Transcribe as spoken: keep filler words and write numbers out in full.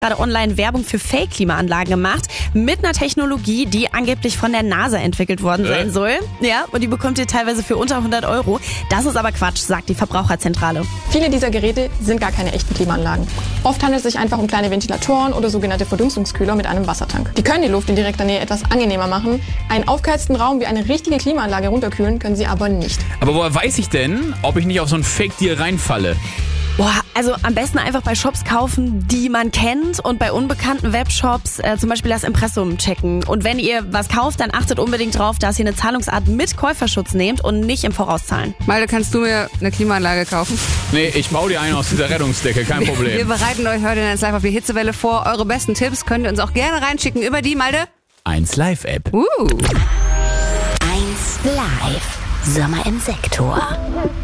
gerade online Werbung für Fake-Klimaanlagen gemacht mit einer Technologie, die angeblich von der NASA entwickelt worden sein Äh? soll. Ja, und die bekommt ihr teilweise für unter hundert Euro. Das ist aber Quatsch, sagt die Verbraucherzentrale. Viele dieser Geräte sind gar keine echten Klimaanlagen. Oft handelt es sich einfach um kleine Ventilatoren oder sogenannte Verdunstungskühler mit einem Wassertank. Die können die Luft in direkter Nähe etwas angenehmer machen. Einen aufgeheizten Raum wie eine richtige Klimaanlage runterkühlen können sie aber nicht. Aber woher weiß ich denn, ob ich nicht auf so einen Fake-Deal reinfalle? Boah, also am besten einfach bei Shops kaufen, die man kennt, und bei unbekannten Webshops äh, zum Beispiel das Impressum checken. Und wenn ihr was kauft, dann achtet unbedingt drauf, dass ihr eine Zahlungsart mit Käuferschutz nehmt und nicht im Voraus zahlen. Malte, kannst du mir eine Klimaanlage kaufen? Nee, ich baue dir einen aus dieser Rettungsdecke, kein Wir Problem. bereiten euch heute jetzt live auf die Hitzewelle vor. Eure besten Tipps könnt ihr uns auch gerne reinschicken über die, Malte. eins Live-App. Uh. eins Live. Sommer im Sektor.